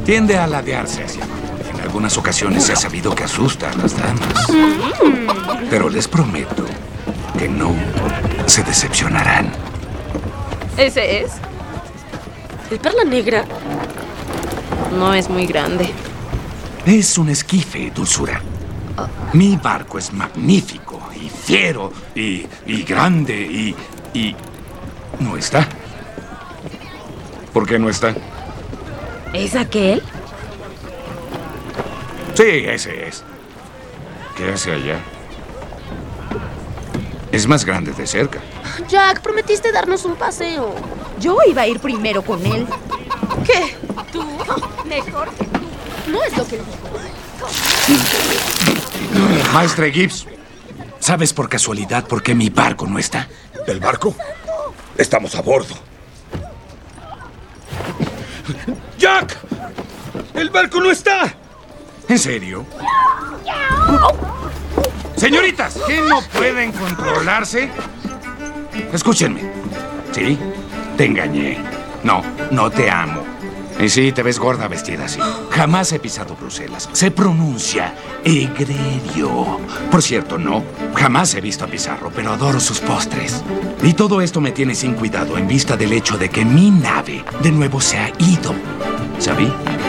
Tiende a ladearse hacia abajo. En algunas ocasiones se ha sabido que asusta a las damas. Pero les prometo que no se decepcionarán. ¿Ese es? ¿El perla negra? No es muy grande. Es un esquife, dulzura. Mi barco es magnífico y fiero y grande y... ¿No está? ¿Por qué no está? ¿Es aquel? Sí, ese es. ¿Qué hace allá? Es más grande de cerca. Jack, prometiste darnos un paseo. Yo iba a ir primero con él. ¿Qué? ¿Tú? Mejor que tú. No es lo que dijo. Maestre Gibbs, ¿sabes por casualidad por qué mi barco no está? ¿El barco? Estamos a bordo. ¡Jack! ¡El barco no está! ¿En serio? Señoritas, ¿qué no pueden controlarse? Escúchenme. Sí, te engañé. No, no te amo. Y sí, te ves gorda vestida así. Jamás he pisado Bruselas. Se pronuncia egregio. Por cierto, no. Jamás he visto a Pizarro, pero adoro sus postres. Y todo esto me tiene sin cuidado en vista del hecho de que mi nave de nuevo se ha ido. ¿Sabí?